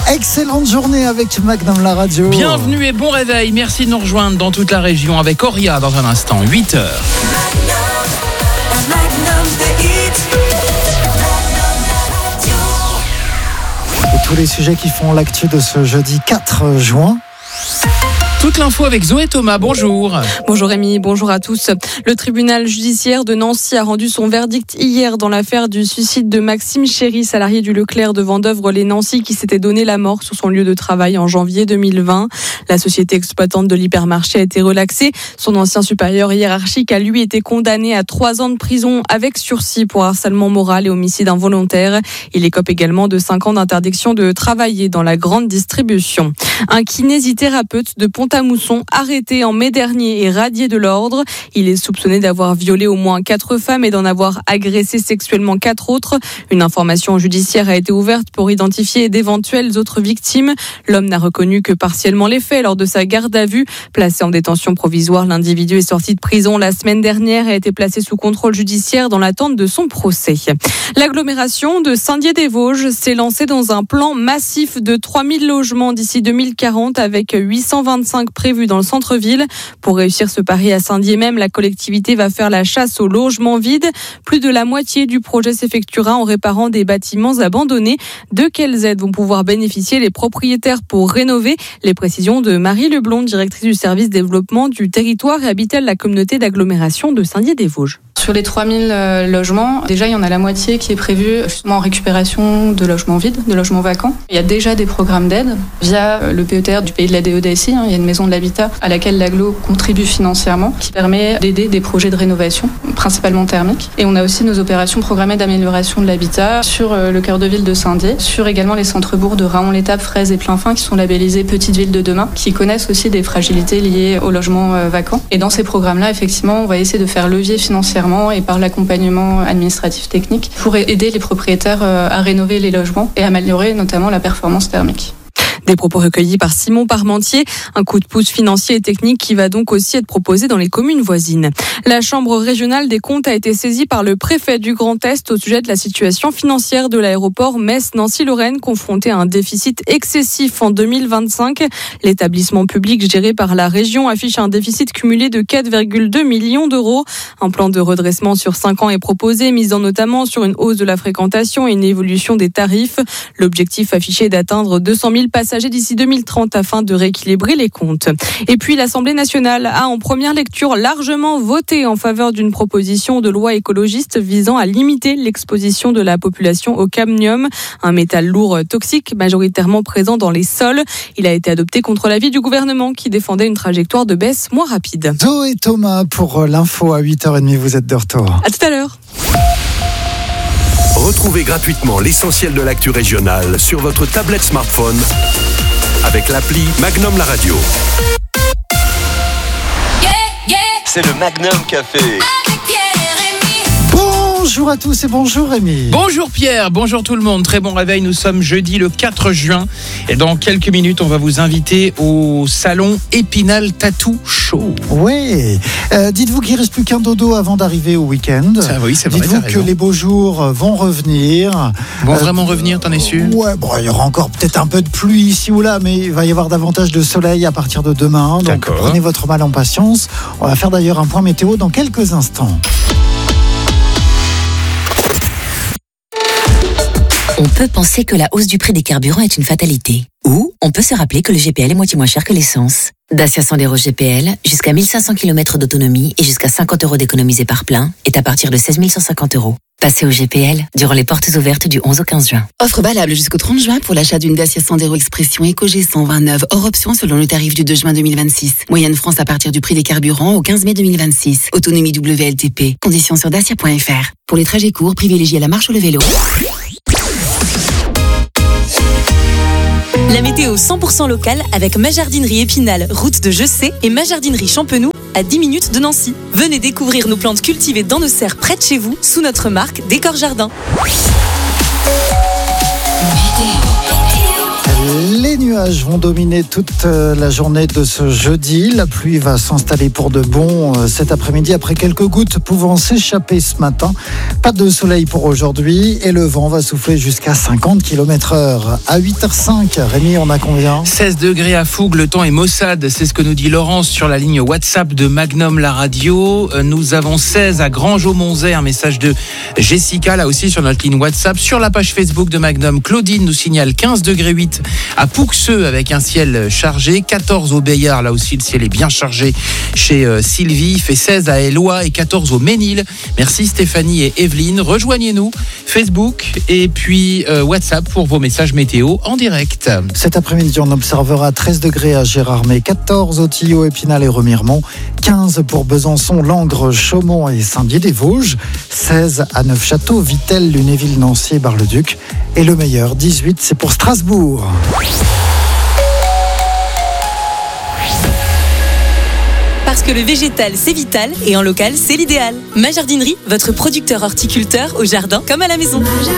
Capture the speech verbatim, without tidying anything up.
Excellente journée avec Magnum la radio. Bienvenue et bon réveil. Merci de nous rejoindre dans toute la région avec Auria dans un instant, huit heures. Et tous les sujets qui font l'actu de ce jeudi quatre juin. Toute l'info avec Zoé Thomas, bonjour. Bonjour Rémi, bonjour à tous. Le tribunal judiciaire de Nancy a rendu son verdict hier dans l'affaire du suicide de Maxime Chéry, salarié du Leclerc de Vendeuvre-les-Nancy qui s'était donné la mort sur son lieu de travail en janvier deux mille vingt. La société exploitante de l'hypermarché a été relaxée. Son ancien supérieur hiérarchique a lui été condamné à trois ans de prison avec sursis pour harcèlement moral et homicide involontaire. Il écope également de cinq ans d'interdiction de travailler dans la grande distribution. Un kinésithérapeute de Pont-à-Mousson, arrêté en mai dernier et radié de l'ordre. Il est soupçonné d'avoir violé au moins quatre femmes et d'en avoir agressé sexuellement quatre autres. Une information judiciaire a été ouverte pour identifier d'éventuelles autres victimes. L'homme n'a reconnu que partiellement les faits lors de sa garde à vue. Placé en détention provisoire, l'individu est sorti de prison la semaine dernière et a été placé sous contrôle judiciaire dans l'attente de son procès. L'agglomération de Saint-Dié-des-Vosges s'est lancée dans un plan massif de trois mille logements d'ici deux mille quarante avec huit cent vingt-cinq prévus dans le centre-ville. Pour réussir ce pari à Saint-Dié même, la collectivité va faire la chasse aux logements vides. Plus de la moitié du projet s'effectuera en réparant des bâtiments abandonnés. De quelles aides vont pouvoir bénéficier les propriétaires pour rénover? Les précisions de Marie Leblond, directrice du service développement du territoire et habitelle la communauté d'agglomération de Saint-Dié-des-Vosges. Sur les trois mille logements, déjà il y en a la moitié qui est prévue justement en récupération de logements vides, de logements vacants. Il y a déjà des programmes d'aide via le P E T R du pays de la D E D S I. Il y a une maison de l'habitat à laquelle l'agglo contribue financièrement qui permet d'aider des projets de rénovation, principalement thermiques. Et on a aussi nos opérations programmées d'amélioration de l'habitat sur le cœur de ville de Saint-Dié, sur également les centres-bourgs de Raon-l'Étape, Fraise et Plainfin qui sont labellisés Petites Villes de demain, qui connaissent aussi des fragilités liées aux logements vacants. Et dans ces programmes-là, effectivement, on va essayer de faire levier financièrement et par l'accompagnement administratif technique pour aider les propriétaires à rénover les logements et améliorer notamment la performance thermique. Des propos recueillis par Simon Parmentier, un coup de pouce financier et technique qui va donc aussi être proposé dans les communes voisines. La Chambre régionale des comptes a été saisie par le préfet du Grand Est au sujet de la situation financière de l'aéroport Metz-Nancy-Lorraine, confronté à un déficit excessif en deux mille vingt-cinq. L'établissement public géré par la région affiche un déficit cumulé de quatre virgule deux millions d'euros. Un plan de redressement sur cinq ans est proposé, misant notamment sur une hausse de la fréquentation et une évolution des tarifs. L'objectif affiché est d'atteindre deux cent mille passagers d'ici deux mille trente afin de rééquilibrer les comptes. Et puis l'Assemblée nationale a en première lecture largement voté en faveur d'une proposition de loi écologiste visant à limiter l'exposition de la population au cadmium, un métal lourd toxique majoritairement présent dans les sols. Il a été adopté contre l'avis du gouvernement qui défendait une trajectoire de baisse moins rapide. Zoé Thomas pour l'info à huit heures trente, vous êtes de retour. À tout à l'heure. Retrouvez gratuitement l'essentiel de l'actu régionale sur votre tablette smartphone avec l'appli Magnum la radio. Yeah, yeah. C'est le Magnum Café. Bonjour à tous et bonjour Rémi. Bonjour Pierre, bonjour tout le monde. Très bon réveil, nous sommes jeudi le quatre juin. Et dans quelques minutes, on va vous inviter au salon Épinal Tattoo Show. Oui, euh, dites-vous qu'il ne reste plus qu'un dodo avant d'arriver au week-end. Ça, oui, c'est vrai. Dites-vous que les beaux jours vont revenir. Vont euh, vraiment revenir, t'en es sûr? Ouais, bon, il y aura encore peut-être un peu de pluie ici ou là, mais il va y avoir davantage de soleil à partir de demain. Donc D'accord. Prenez votre mal en patience. On va faire d'ailleurs un point météo dans quelques instants. On peut penser que la hausse du prix des carburants est une fatalité. Ou on peut se rappeler que le G P L est moitié moins cher que l'essence. Dacia Sandero G P L, jusqu'à mille cinq cents kilomètres d'autonomie et jusqu'à cinquante euros d'économisés par plein, est à partir de seize mille cent cinquante euros. Passez au G P L durant les portes ouvertes du onze au quinze juin. Offre valable jusqu'au trente juin pour l'achat d'une Dacia Sandero Expression EcoG cent vingt-neuf, hors option selon le tarif du deux juin deux mille vingt-six. Moyenne France à partir du prix des carburants au quinze mai deux mille vingt-six. Autonomie W L T P. Conditions sur dacia point f r. Pour les trajets courts, privilégiez la marche ou le vélo. La météo cent pour cent locale avec Ma Jardinerie Épinal, route de Jessé, et Ma Jardinerie Champenoux à dix minutes de Nancy. Venez découvrir nos plantes cultivées dans nos serres près de chez vous, sous notre marque Décor Jardin. Les nuages nuages vont dominer toute la journée de ce jeudi. La pluie va s'installer pour de bon cet après-midi après quelques gouttes pouvant s'échapper ce matin. Pas de soleil pour aujourd'hui et le vent va souffler jusqu'à cinquante kilomètres heure. À huit heures cinq, Rémi, on a combien ? seize degrés à Fougue, le temps est maussade. C'est ce que nous dit Laurence sur la ligne WhatsApp de Magnum la radio. Nous avons seize à Grange-au-Monzet. Un message de Jessica là aussi sur notre ligne WhatsApp. Sur la page Facebook de Magnum, Claudine nous signale quinze degrés huit à Pouxeux avec un ciel chargé. quatorze au Bayard, là aussi le ciel est bien chargé chez euh, Sylvie. Il fait seize à Éloie et quatorze au Ménil. Merci Stéphanie et Evelyne. Rejoignez-nous Facebook et puis euh, WhatsApp pour vos messages météo en direct. Cet après-midi, on observera treize degrés à Gérardmer, quatorze au Tillot, Épinal et Remiremont, quinze pour Besançon, Langres, Chaumont et Saint-Dié-des-Vosges, seize à Neufchâteau, Vittel, Lunéville, Nancy et Bar-le-Duc. Et le meilleur, dix-huit, c'est pour Strasbourg. Parce que le végétal, c'est vital et en local, c'est l'idéal. Ma jardinerie, votre producteur horticulteur au jardin comme à la maison.